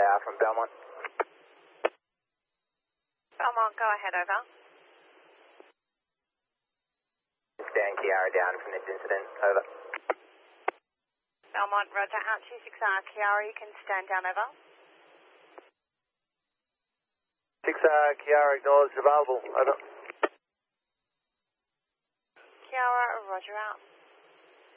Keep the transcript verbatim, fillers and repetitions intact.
uh, from Belmont. Belmont, go ahead, over. Stand Kiara down from this incident, over. Belmont, roger, out two six R, Kiara, you can stand down, over. six R, Kiara, acknowledged, available, over. Kiara, roger, out.